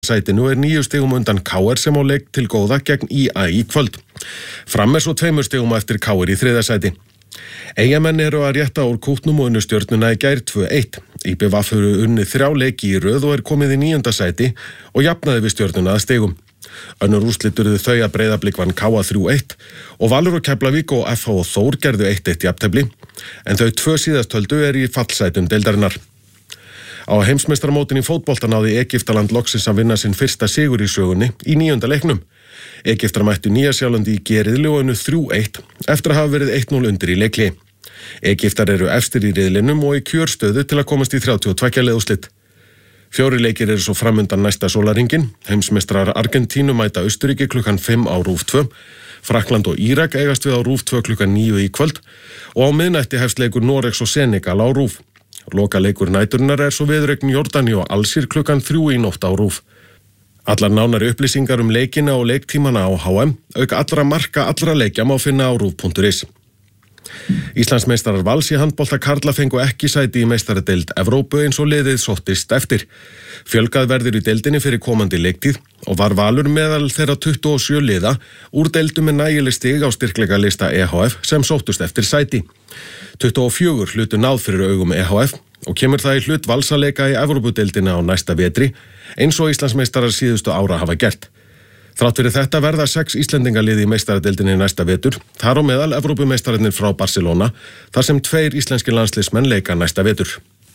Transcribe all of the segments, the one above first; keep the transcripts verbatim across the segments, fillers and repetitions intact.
sætinu er níu stigum undan K R sem á leik til góða gegn í a í kvöld. Fram er svo tveimur stigum eftir K R í þriðja sæti. Eyjamenn eru að rétta úr kútnum og unnu Stjörnuna í gær tvö eitt. í bé vé hefur unnið þrjá leiki í röð og er komið í níunda sæti og jafnaði við Stjörnuna að stigum. Önnur úrslit urðu þau að Breiðablik vann K A þrjú eitt og Valur og Keflavík og F H og Þór gerðu eitt eitt jafntefli, en þau tvö síðasttöldu er í fallsætum deildarinnar. Á heimsmeistaramótinu í fótbolta náði Egyptaland loksins að vinna sinn fyrsta sigur í sögunni í níunda leiknum. Egyptar mættu Nýja-Sjálandi í G-riðli og unnu þrjú eitt eftir að hafa verið eitt núll undir í leikli. Egyptar eru efstir í riðlinum og í kjörstöðu til að komast í þrjátíu og tveggja liða úrslit. Fjórir leikir eru svo framundan næsta sólarhringinn. Heimsmeistarar Argentínu mæta Austurríki klukkan fimm á RÚV tvö. Frakkland og Írak eigast við á RÚV tvö klukkan níu í kvöld og á miðnætti hefst leikur Noregs og Senegal á RÚV. Loka leikur næturinnar er svo viðureign Jordani og Alsír klukkan þrjú í nótt á RÚV. Allar nánari upplýsingar um leikina og leiktímana á H M, auk allra marka allra leikja má finna á rúv punktur is. Íslandsmeistarar Vals í handbolta karla fengu ekki sæti í meistaradeild Evrópu eins og liðið sóttist eftir. Fjölgað verður í deildinni fyrir komandi leiktíð og var Valur meðal þeirra tuttugu og sjö liða úr deildu með nægileg stig á styrkleikalista E H F sem sóttust eftir sæti. tuttugu og fjögur hlutu náð fyrir augum E H F og kemur það í hlut Vals að leika í Evrópudeildina á næsta vetri eins og Íslandsmeistarar síðustu ára hafa gert. Þrátt fyrir þetta verða sex Íslendingaliði í meistaradeildinni næsta vetur, þar á meðal Evrópumeistararnir frá Barcelona, þar sem tveir íslenskir landsliðsmenn leika næsta vetur.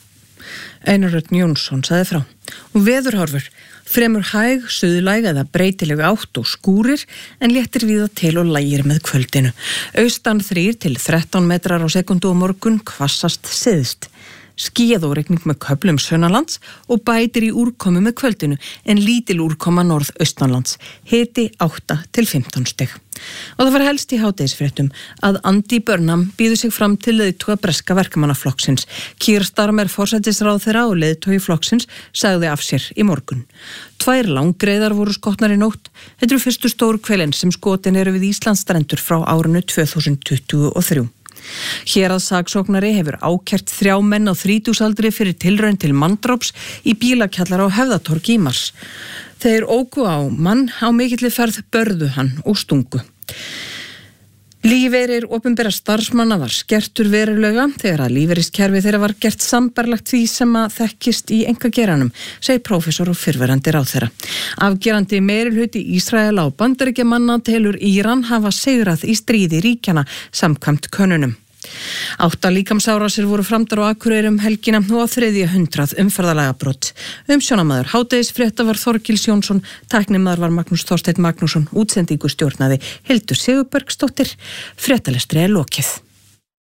Einar Örn Jónsson sagði frá. Og veðurhorfur, fremur hæg, suðlæg eða breytileg átt og skúrir en léttir víða til og lægir með kvöldinu. Austan þrír til þrettán metrar á sekundu og morgun hvassast syðst. Skýjað og rigning með köflum sunnanlands og bætir í úrkomu með kvöldinu en lítil úrkoma norðaustanlands, hiti átta til fimmtán stig. Og það var helst í hádegisfréttum að Andy Burnham býður sig fram til leiðtoga breska verkamannaflokksins. Keir Starmer forsætisráðherra og leiðtogi flokksins sagði af sér í morgun. Tvær langgreiðar voru skotnar í nótt. Þetta eru fyrstu stóru kvelin sem skotin eru við Íslandsstrendur frá árinu tvö þúsund tuttugu og þrjú. Héraðssaksóknari hefur ákært þrjá menn á þrítugsaldri fyrir tilraun til manndráps í bílakjallara á Höfðatorgi í mars. Þeir óku á mann á mikilli ferð, börðu hann og stungu. Lífeyrir opinbera starfsmanna var skertur verulega þegar að lífeyriskerfi þeirra var gert sambærilegt því sem að þekkist í einkageiranum, segir prófessor og fyrrverandi ráðherra. Afgerandi meirihluti Ísraela og Bandaríkjamanna telur Íran hafa sigrað í stríði ríkjana samkvæmt könnunum. Átta líkamsárásir voru framdar á Akureyri um helgina og á þriðja hundrað umferðarlagabrot. Umsjónamaður hádegisfrétta var Þorgils Jónsson, tæknimaður var Magnús Þorsteinn Magnússon, útsendingu stjórnaði Hildur Sigurbergsdóttir. Fréttalestri er lokið.